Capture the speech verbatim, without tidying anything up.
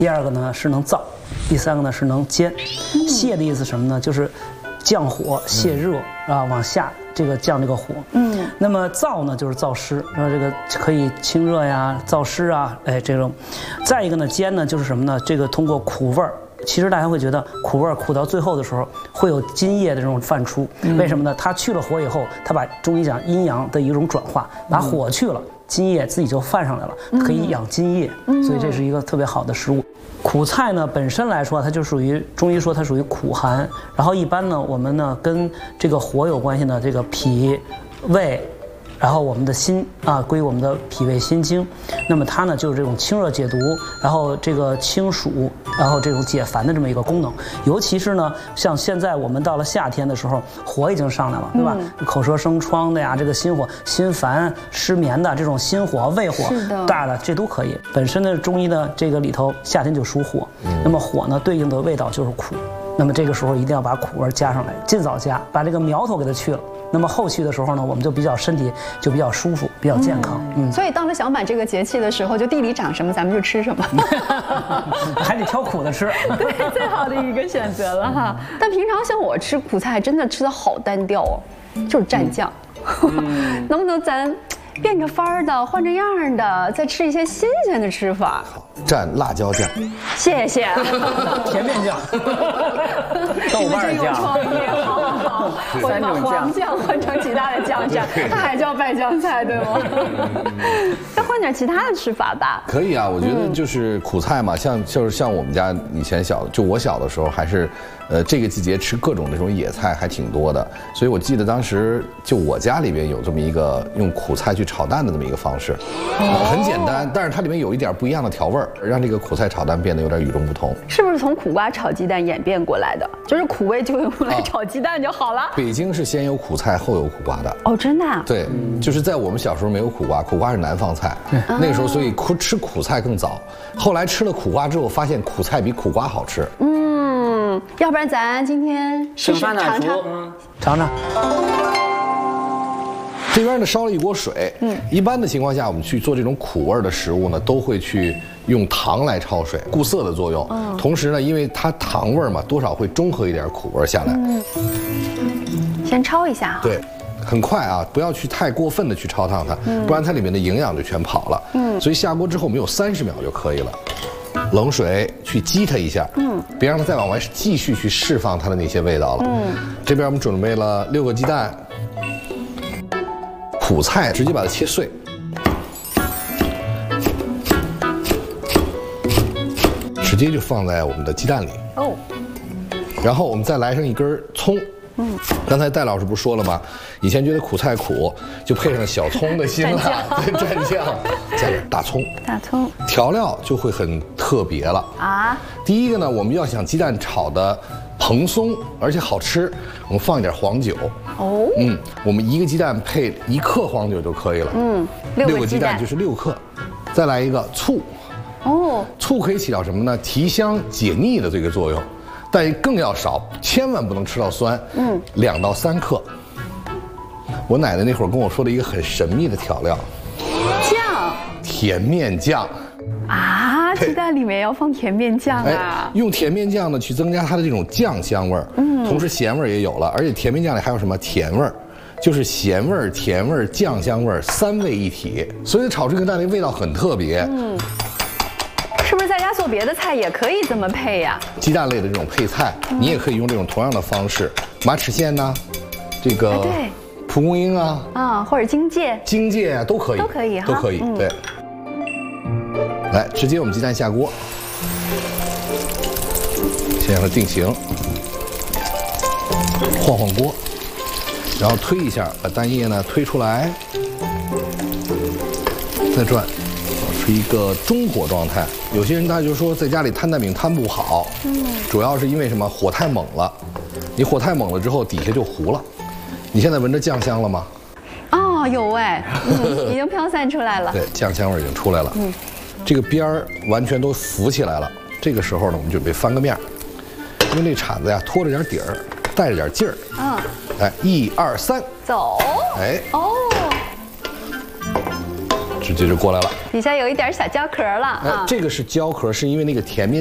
第二个呢是能燥，第三个呢是能煎。泄的意思是什么呢？就是降火泄热啊，往下这个降这个火。嗯。那么燥呢就是燥湿，然后这个可以清热呀、燥湿啊，哎这种。再一个呢煎呢就是什么呢？这个通过苦味儿。其实大家会觉得苦味儿苦到最后的时候会有津液的这种泛出，为什么呢？它去了火以后，它把中医讲阴阳的一种转化，把火去了，津液自己就泛上来了，可以养津液，所以这是一个特别好的食物。苦菜呢本身来说，它就属于中医说它属于苦寒，然后一般呢我们呢跟这个火有关系呢，这个脾、胃。然后我们的心啊归我们的脾胃心经，那么它呢就是这种清热解毒，然后这个清暑，然后这种解烦的这么一个功能。尤其是呢，像现在我们到了夏天的时候，火已经上来了，对吧？嗯、口舌生疮的呀，这个心火、心烦、失眠的这种心火、胃火大的，这都可以。本身的中医的这个里头，夏天就属火，嗯、那么火呢对应的味道就是苦。那么这个时候一定要把苦味加上来，尽早加，把这个苗头给它去了。那么后续的时候呢，我们就比较身体就比较舒服，比较健康。嗯， 嗯所以到了小满这个节气的时候，就地里长什么咱们就吃什么， 还得挑苦的吃。 对，最好的一个选择了哈。但平常像我吃苦菜，真的吃的好单调哦，就是蘸酱。嗯、能不能咱变着法儿的、换着样儿的，再吃一些新鲜的吃法？ 蘸辣椒酱， 谢谢。 甜面酱， 豆瓣酱，好好好，我把黄酱换成其他的酱蘸，它还叫败酱菜，对吗？再换点其他的吃法吧。 可以啊，我觉得就是苦菜嘛，像就是像我们家以前小，就我小的时候还是，呃，这个季节吃各种那种野菜还挺多的，所以我记得当时就我家里边有这么一个用苦菜去炒蛋的这么一个方式，很简单，但是它里面有一点不一样的调味儿，让这个苦菜炒蛋变得有点与众不同。 是不是从苦瓜炒鸡蛋演变过来的？就是苦味就用来炒鸡蛋就好了。 北京是先有苦菜后有苦瓜的。 哦，真的啊？ 对，就是在我们小时候没有苦瓜，苦瓜是南方菜，那个时候所以苦吃苦菜更早。后来吃了苦瓜之后，发现苦菜比苦瓜好吃。 嗯，要不然咱今天试试尝尝， 尝尝。 这边呢烧了一锅水，嗯，一般的情况下，我们去做这种苦味的食物呢，都会去用糖来焯水，固色的作用。嗯，同时呢，因为它糖味嘛，多少会中和一点苦味下来。 嗯，先焯一下。 对，很快啊，不要去太过分的去焯烫它，嗯、不然它里面的营养就全跑了。嗯，所以下锅之后，我们有三十秒就可以了。冷水去激它一下，嗯，别让它再往外继续去释放它的那些味道了。嗯，这边我们准备了六个鸡蛋。苦菜直接把它切碎，直接就放在我们的鸡蛋里。哦，然后我们再来上一根葱。嗯，刚才戴老师不是说了吗？以前觉得苦菜苦，就配上小葱的辛辣，对，蘸酱，加点大葱， 大葱， 调料就会很特别了啊。第一个呢，我们要想鸡蛋炒的蓬松而且好吃，我们放一点黄酒。哦，嗯，我们一个鸡蛋配一克黄酒就可以了。嗯，六个鸡蛋就是六克，再来一个醋。哦，醋可以起到什么呢？提香解腻的这个作用，但更要少，千万不能吃到酸。嗯，两到三克。我奶奶那会儿跟我说了一个很神秘的调料， 酱， 甜面酱。 啊，鸡蛋里面要放甜面酱啊！哎， 用甜面酱呢去增加它的这种酱香味儿，嗯，同时咸味儿也有了，而且甜面酱里还有什么甜味儿，就是咸味儿、甜味儿、酱香味儿三位一体，所以炒这个蛋的味道很特别。嗯， 是不是在家做别的菜也可以这么配呀？ 鸡蛋类的这种配菜，嗯、你也可以用这种同样的方式，马齿苋呐，这个对，蒲公英啊， 啊，或者荆芥， 荆芥啊都可以， 都可以哈， 都可以，嗯、对。来，直接我们鸡蛋下锅，先让它定型，晃晃锅，然后推一下，把蛋液呢推出来，再转，保持一个中火状态。有些人他就说在家里摊蛋饼摊不好，嗯，主要是因为什么？火太猛了，你火太猛了之后底下就糊了。你现在闻着酱香了吗？ 哦，有哎，嗯，已经飘散出来了。 对，酱香味已经出来了。嗯。这个边儿完全都浮起来了，这个时候呢，我们准备翻个面，因为这铲子呀拖着点底儿，带着点劲儿。嗯，来，一二三， 走。哎，哦， 直接就过来了。 底下有一点小焦壳了啊， 这个是焦壳，是因为那个甜面。